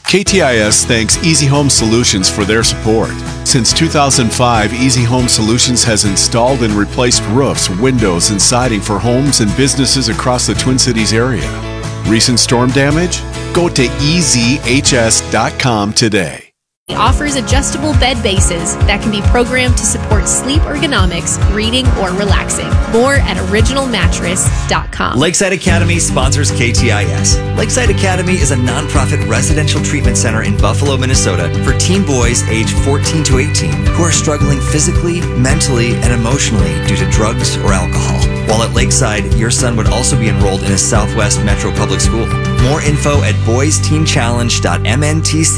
KTIS thanks Easy Home Solutions for their support. Since 2005, Easy Home Solutions has installed and replaced roofs, windows, and siding for homes and businesses across the Twin Cities area. Recent storm damage? Go to ezhs.com today. Offers adjustable bed bases that can be programmed to support sleep ergonomics, reading, or relaxing. More at originalmattress.com. Lakeside Academy sponsors KTIS. Lakeside Academy is a nonprofit residential treatment center in Buffalo, Minnesota for teen boys aged 14 to 18 who are struggling physically, mentally, and emotionally due to drugs or alcohol. While at Lakeside, your son would also be enrolled in a Southwest Metro Public School. More info at boysteenchallenge.mntc.org.